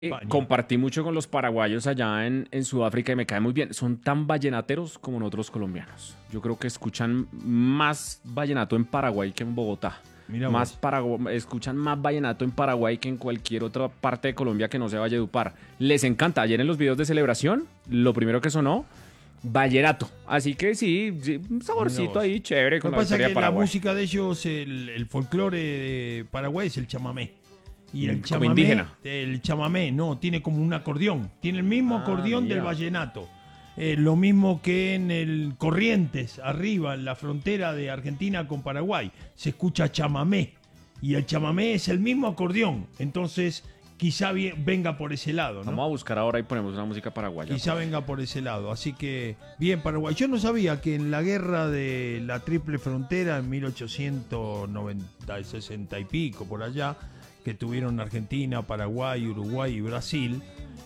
Compartí mucho con los paraguayos allá en Sudáfrica y me cae muy bien. Son tan vallenateros como nosotros colombianos. Yo creo que escuchan más vallenato en Paraguay que en Bogotá. Mira Más vos. escuchan más vallenato en Paraguay que en cualquier otra parte de Colombia que no sea Valledupar. Les encanta. Ayer en los videos de celebración, lo primero que sonó, vallenato. Así que sí, un saborcito ahí chévere Lo con que la pasa historia es de que la Paraguay. música de ellos, el folclore de Paraguay es el chamamé. Y el Como chamamé, indígena. no, tiene como un acordeón. Tiene el mismo acordeón del mira. vallenato. Lo mismo que en el Corrientes, arriba, en la frontera de Argentina con Paraguay. Se escucha chamamé. Y el chamamé es el mismo acordeón. Entonces, quizá venga por ese lado, ¿no? Vamos a buscar ahora y ponemos una música paraguaya. Quizá venga por ese lado. Así que, bien, Paraguay. Yo no sabía que en la guerra de la Triple Frontera, en 1890, 60 y pico, por allá, que tuvieron Argentina, Paraguay, Uruguay y Brasil,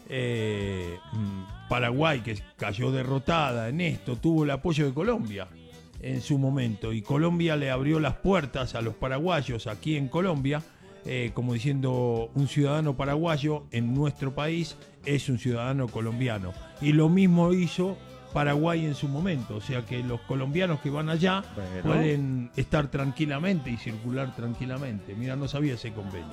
Paraguay, que cayó derrotada en esto, tuvo el apoyo de Colombia en su momento. Y Colombia le abrió las puertas a los paraguayos aquí en Colombia, como diciendo, un ciudadano paraguayo en nuestro país es un ciudadano colombiano. Y lo mismo hizo Paraguay en su momento, o sea que los colombianos que van allá pueden estar tranquilamente y circular tranquilamente. Mira, no sabía ese convenio.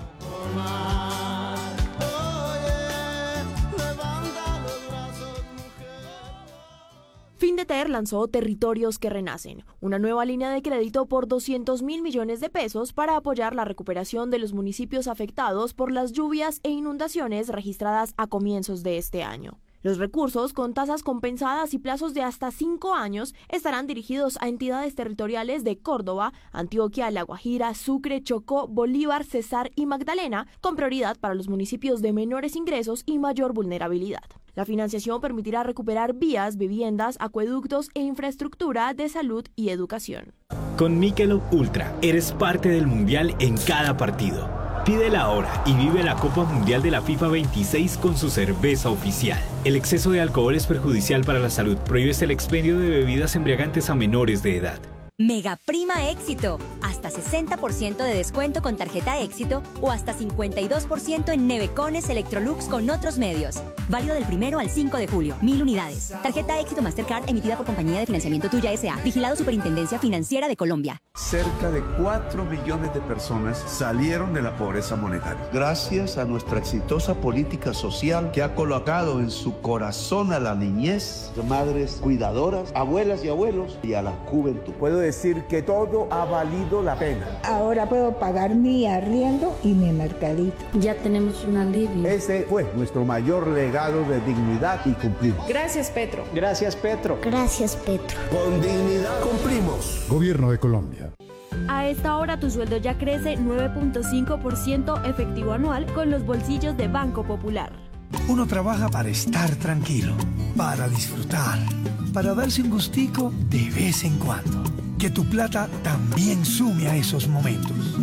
Findeter lanzó Territorios que Renacen, una nueva línea de crédito por 200.000 millones de pesos para apoyar la recuperación de los municipios afectados por las lluvias e inundaciones registradas a comienzos de este año. Los recursos, con tasas compensadas y plazos de hasta 5 años, estarán dirigidos a entidades territoriales de Córdoba, Antioquia, La Guajira, Sucre, Chocó, Bolívar, Cesar y Magdalena, con prioridad para los municipios de menores ingresos y mayor vulnerabilidad. La financiación permitirá recuperar vías, viviendas, acueductos e infraestructura de salud y educación. Con Michelob Ultra eres parte del mundial en cada partido. Pídela ahora y vive la Copa Mundial de la FIFA 26 con su cerveza oficial. El exceso de alcohol es perjudicial para la salud. Prohíbes el expendio de bebidas embriagantes a menores de edad. Mega Prima Éxito. Hasta 60% de descuento con tarjeta Éxito o hasta 52% en nevecones Electrolux con otros medios. Válido del 1 al 5 de julio. 1000 unidades. Tarjeta Éxito Mastercard emitida por Compañía de Financiamiento Tuya S.A. Vigilado Superintendencia Financiera de Colombia. Cerca de 4 millones de personas salieron de la pobreza monetaria. Gracias a nuestra exitosa política social que ha colocado en su corazón a la niñez, madres cuidadoras, abuelas y abuelos y a la juventud. Puedo decir que todo ha valido la pena. Ahora puedo pagar mi arriendo y mi mercadito. Ya tenemos un alivio. Ese fue nuestro mayor legado de dignidad y cumplimos. Gracias, Petro. Gracias, Petro. Gracias, Petro. Con dignidad cumplimos. Gobierno de Colombia. A esta hora tu sueldo ya crece 9.5% efectivo anual con los bolsillos de Banco Popular. Uno trabaja para estar tranquilo, para disfrutar, para darse un gustico de vez en cuando. Que tu plata también sume a esos momentos.